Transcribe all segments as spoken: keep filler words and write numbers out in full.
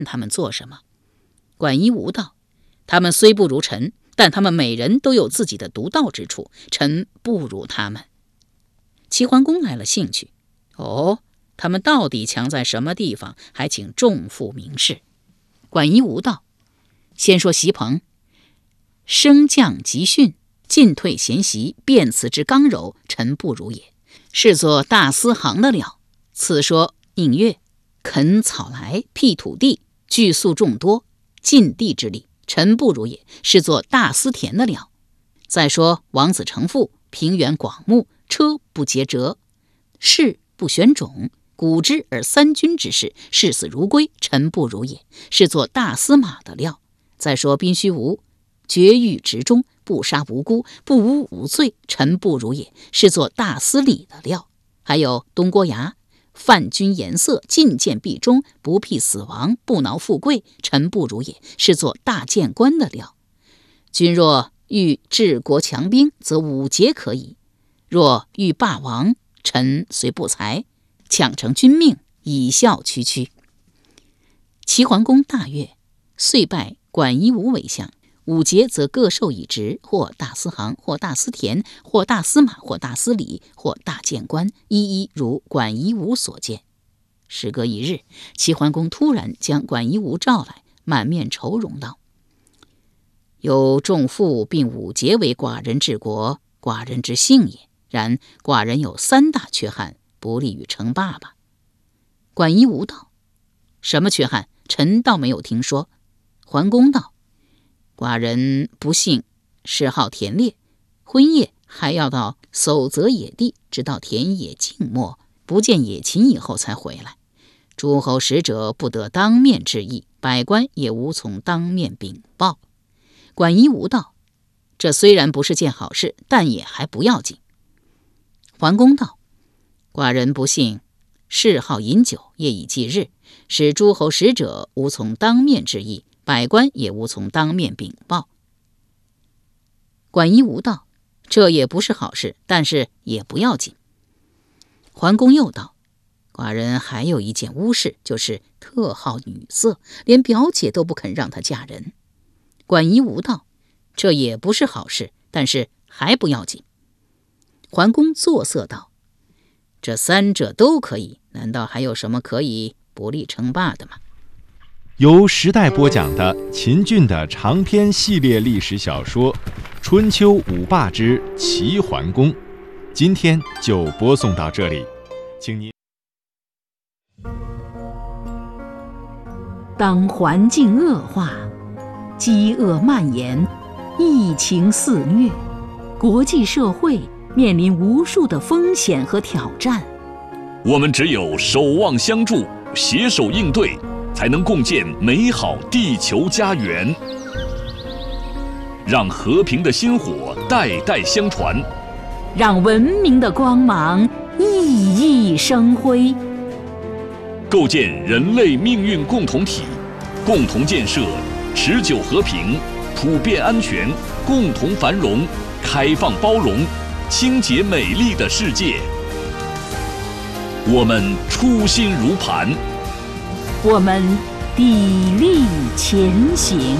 他们做什么？管夷吾道：他们虽不如臣，但他们每人都有自己的独到之处，臣不如他们。齐桓公来了兴趣，哦，他们到底强在什么地方？还请众父明示。管夷吾道：先说席鹏，升降急训，进退贤习，辩辞之刚柔，臣不如也，是作大司行的料。次说应乐，垦草来，辟土地，聚粟众多，尽地之力，臣不如也，是作大司田的料。再说王子成父，平原广目，车不结辙，士不选种，古之而三军之事，视死如归，臣不如也，是作大司马的料。再说宾须无，绝狱直中，不杀无辜，不无无罪，臣不如也，是作大司礼的料。还有东郭牙，犯君颜色，进谏必忠，不辟死亡，不挠富贵，臣不如也，是作大谏官的料。君若欲治国强兵，则五节可以；若欲霸王，臣虽不才，抢成君命，以效区区。齐桓公大悦，遂拜管夷吾为相。五节则各授一职，或大司行，或大司田，或大司马，或大司礼，或大谏官，一一如管夷吾所见。时隔一日，齐桓公突然将管夷吾召来，满面愁容道：有仲父并五节为寡人治国，寡人之幸也。然寡人有三大缺憾，不利于称霸吧。管夷吾道：什么缺憾？臣倒没有听说。桓公道：寡人不幸嗜好田猎，昏夜还要到叟择野地，直到田野静默，不见野禽以后才回来。诸侯使者不得当面致意，百官也无从当面禀报。管夷吾道：这虽然不是件好事，但也还不要紧。桓公道：寡人不幸嗜好饮酒，夜以继日，使诸侯使者无从当面致意，百官也无从当面禀报。管夷吾道：这也不是好事，但是也不要紧。桓公又道：寡人还有一件污事，就是特好女色，连表姐都不肯让她嫁人。管夷吾道：这也不是好事，但是还不要紧。桓公作色道：这三者都可以，难道还有什么可以不利称霸的吗？ 由时代播讲的秦俊的长篇系列历史小说《春秋五霸之齐桓公》，今天就播送到这里，请您。 当环境恶化，饥饿蔓延，疫情肆虐，国际社会面临无数的风险和挑战。 我们只有守望相助，携手应对，才能共建美好地球家园，让和平的薪火代代相传， 让文明的光芒熠熠生辉， 构建人类命运共同体，共同建设持久和平、普遍安全、共同繁荣、开放包容、清洁美丽的世界。我们初心如磐， 我们砥砺前行。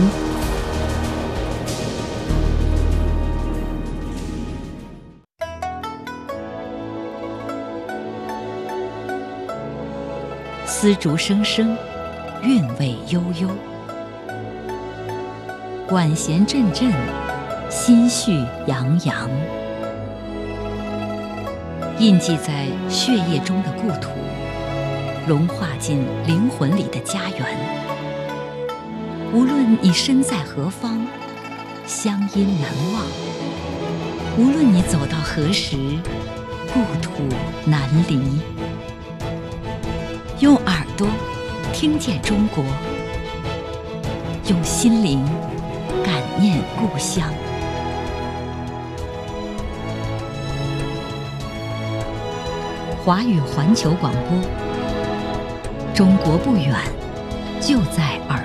丝竹声声，韵味悠悠；管弦阵阵，心绪洋洋。印记在血液中的故土，融化进灵魂里的家园。无论你身在何方，乡音难忘；无论你走到何时，故土难离。用耳朵听见中国，用心灵感念故乡。华语环球广播，中国不远，就在耳